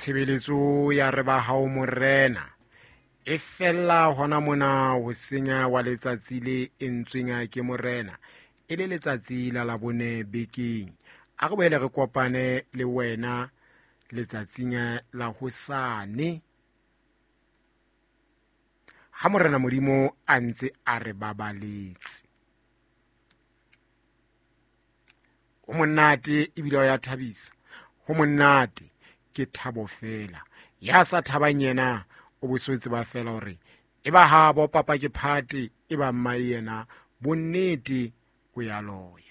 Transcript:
tshebeletso ya re ba hao morena e fella hona mona ho senya wa letsatsi le entsweng ke morena e le letsatsi la labone bekeng. A re boele re kopane le wena letsatsing la hosane ha morena Modimo a ntse a re babaletse. Ho monate ebile ya thabisa, ho monate ke thabo fela. Ya sa thabang yena o boswetse ba fela hore e ba habo papa ke phate e ba mma yena bonnete o ya loya.